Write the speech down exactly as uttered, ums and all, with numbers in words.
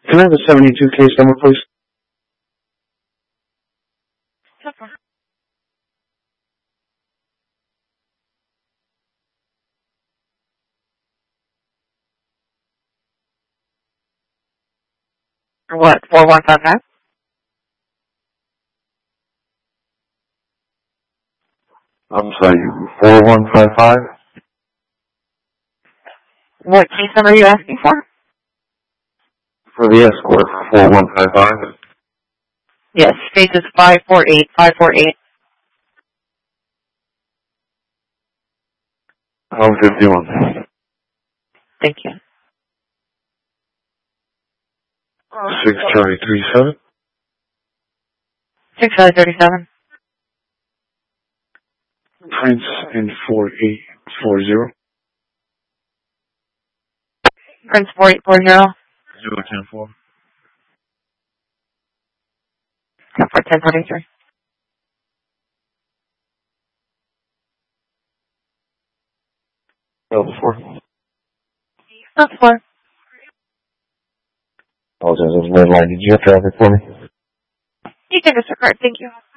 Can I have a seventy-two case number, please? Okay. What, four one five five? I'm sorry, four one five five? What case number are you asking for? For the escort, four one five five. Yes, case is five four eight five four eight. How's it doing? Thank you. Six Charlie three seven. six five three seven. Prince and four eight four zero. Prince four eight four zero. Zero ten four. For ten twenty three. Level four. That's four. Apologize, I was red line. Did you have traffic for me? You can disregard. Thank you.